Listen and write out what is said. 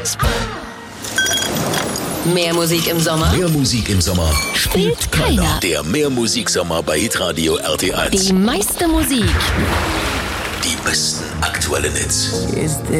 Mehr Musik im Sommer? Mehr Musik im Sommer Spielt keiner. Der Mehrmusiksommer bei Hitradio RT1. Die meiste Musik. Die besten aktuellen Hits. Este